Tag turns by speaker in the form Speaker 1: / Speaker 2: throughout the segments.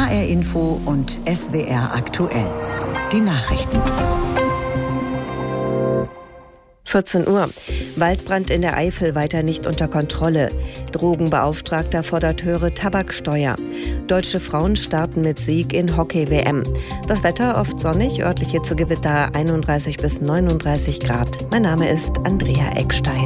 Speaker 1: HR Info und SWR aktuell. Die Nachrichten.
Speaker 2: 14 Uhr. Waldbrand in der Eifel weiter nicht unter Kontrolle. Drogenbeauftragter fordert höhere Tabaksteuer. Deutsche Frauen starten mit Sieg in Hockey-WM. Das Wetter oft sonnig, örtliche Hitzegewitter 31 bis 39 Grad. Mein Name ist Andrea Eckstein.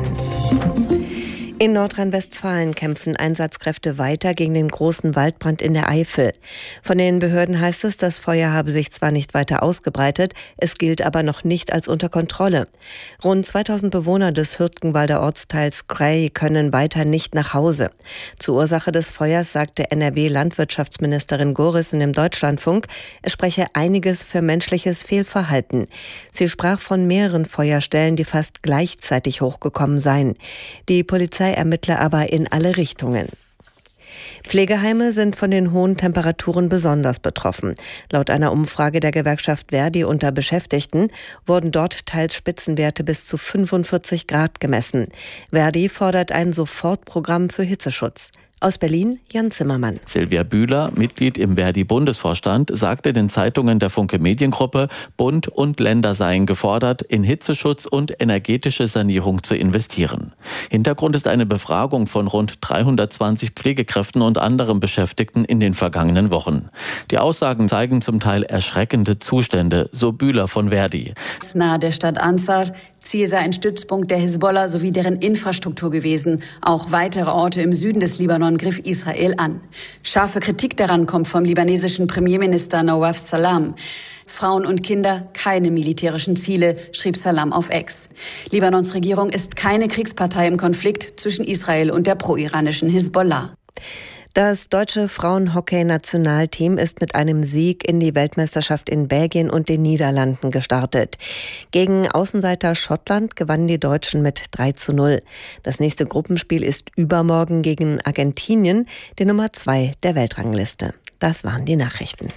Speaker 2: In Nordrhein-Westfalen kämpfen Einsatzkräfte weiter gegen den großen Waldbrand in der Eifel. Von den Behörden heißt es, das Feuer habe sich zwar nicht weiter ausgebreitet, es gilt aber noch nicht als unter Kontrolle. Rund 2000 Bewohner des Hürtgenwalder Ortsteils Kray können weiter nicht nach Hause. Zur Ursache des Feuers sagte NRW-Landwirtschaftsministerin Gorissen im Deutschlandfunk, es spreche einiges für menschliches Fehlverhalten. Sie sprach von mehreren Feuerstellen, die fast gleichzeitig hochgekommen seien. Die Polizei ermittle aber in alle Richtungen. Pflegeheime sind von den hohen Temperaturen besonders betroffen. Laut einer Umfrage der Gewerkschaft Verdi unter Beschäftigten wurden dort teils Spitzenwerte bis zu 45 Grad gemessen. Verdi fordert ein Sofortprogramm für Hitzeschutz. Aus Berlin, Jan Zimmermann.
Speaker 3: Silvia Bühler, Mitglied im Verdi-Bundesvorstand, sagte den Zeitungen der Funke Mediengruppe, Bund und Länder seien gefordert, in Hitzeschutz und energetische Sanierung zu investieren. Hintergrund ist eine Befragung von rund 320 Pflegekräften und anderen Beschäftigten in den vergangenen Wochen. Die Aussagen zeigen zum Teil erschreckende Zustände, so Bühler von Verdi.
Speaker 4: Nahe der Stadt Ansar. Ziel sei ein Stützpunkt der Hisbollah sowie deren Infrastruktur gewesen. Auch weitere Orte im Süden des Libanon griff Israel an. Scharfe Kritik daran kommt vom libanesischen Premierminister Nawaf Salam. Frauen und Kinder keine militärischen Ziele, schrieb Salam auf X. Libanons Regierung ist keine Kriegspartei im Konflikt zwischen Israel und der pro-iranischen Hisbollah.
Speaker 2: Das deutsche Frauenhockey-Nationalteam ist mit einem Sieg in die Weltmeisterschaft in Belgien und den Niederlanden gestartet. Gegen Außenseiter Schottland gewannen die Deutschen mit 3:0. Das nächste Gruppenspiel ist übermorgen gegen Argentinien, die Nummer 2 der Weltrangliste. Das waren die Nachrichten.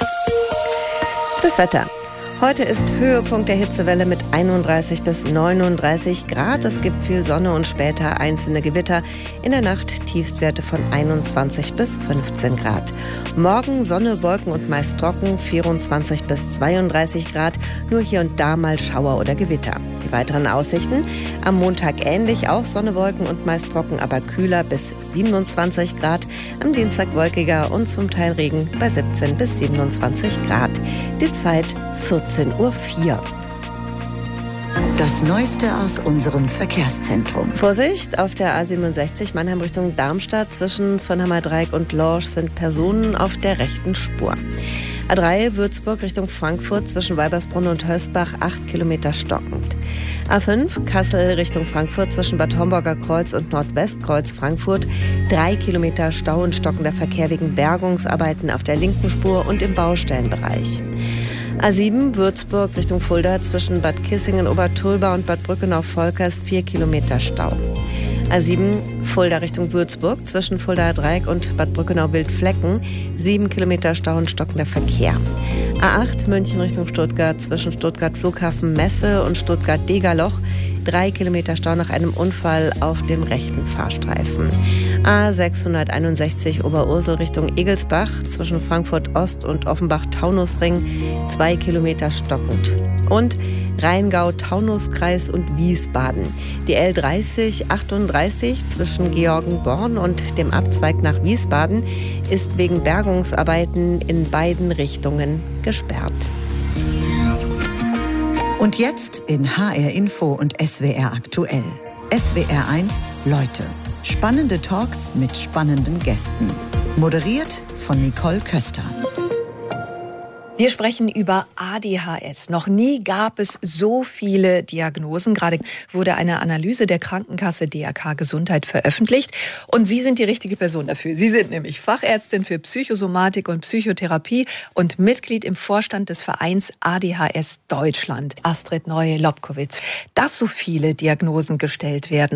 Speaker 2: Das Wetter. Heute ist Höhepunkt der Hitzewelle mit 31 bis 39 Grad. Es gibt viel Sonne und später einzelne Gewitter. In der Nacht Tiefstwerte von 21 bis 15 Grad. Morgen Sonne, Wolken und meist trocken, 24 bis 32 Grad. Nur hier und da mal Schauer oder Gewitter. Die weiteren Aussichten: am Montag ähnlich, auch Sonne, Wolken und meist trocken, aber kühler bis 27 Grad. Am Dienstag wolkiger und zum Teil Regen bei 17 bis 27 Grad. Die Zeit 14:04 Uhr.
Speaker 1: Das Neueste aus unserem Verkehrszentrum.
Speaker 2: Vorsicht, auf der A67 Mannheim Richtung Darmstadt zwischen Fürnheimer Dreieck und Lorsch sind Personen auf der rechten Spur. A3 Würzburg Richtung Frankfurt zwischen Weibersbrunn und Hösbach 8 Kilometer stockend. A5 Kassel Richtung Frankfurt zwischen Bad Homburger Kreuz und Nordwestkreuz Frankfurt 3 Kilometer Stau und stockender Verkehr wegen Bergungsarbeiten auf der linken Spur und im Baustellenbereich. A7 Würzburg Richtung Fulda zwischen Bad Kissingen-Obertulba und Bad Brückenau-Volkers 4 Kilometer Stau. A7 Fulda Richtung Würzburg zwischen Fuldaer Dreieck und Bad Brückenau-Wildflecken 7 Kilometer Stau und stockender Verkehr. A8 München Richtung Stuttgart zwischen Stuttgart Flughafen Messe und Stuttgart Degerloch 3 Kilometer Stau nach einem Unfall auf dem rechten Fahrstreifen. A661 Oberursel Richtung Egelsbach zwischen Frankfurt Ost und Offenbach-Taunusring 2 Kilometer stockend. Und Rheingau-Taunus-Kreis und Wiesbaden. Die L3038 zwischen Georgenborn und dem Abzweig nach Wiesbaden ist wegen Bergungsarbeiten in beiden Richtungen gesperrt.
Speaker 1: Und jetzt in HR Info und SWR aktuell. SWR 1 Leute. Spannende Talks mit spannenden Gästen. Moderiert von Nicole Köster.
Speaker 5: Wir sprechen über ADHS. Noch nie gab es so viele Diagnosen. Gerade wurde eine Analyse der Krankenkasse DRK Gesundheit veröffentlicht. Und Sie sind die richtige Person dafür. Sie sind nämlich Fachärztin für Psychosomatik und Psychotherapie und Mitglied im Vorstand des Vereins ADHS Deutschland. Astrid Neu-Lobkowitz. Dass so viele Diagnosen gestellt werden,